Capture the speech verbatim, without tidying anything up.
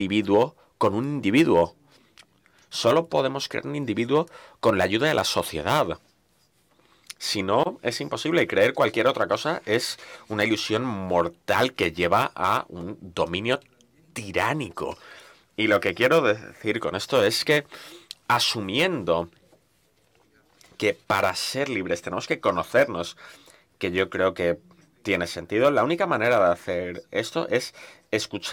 individuo con un individuo. Solo podemos crear un individuo con la ayuda de la sociedad. Si no, es imposible. Y creer cualquier otra cosa es una ilusión mortal que lleva a un dominio tiránico. Y lo que quiero decir con esto es que, asumiendo que para ser libres tenemos que conocernos, que yo creo que tiene sentido, la única manera de hacer esto es escuchar